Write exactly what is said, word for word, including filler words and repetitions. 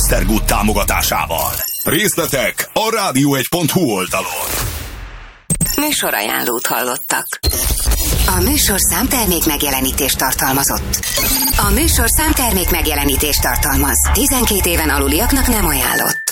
Esztergott támogatásával. Részletek a rádió egy pont hu oldalon. Műsorajánlót hallottak. A műsorszám termék megjelenítést tartalmazott. A műsorszám termék megjelenítést tartalmaz. tizenkét éven aluliaknak nem ajánlott.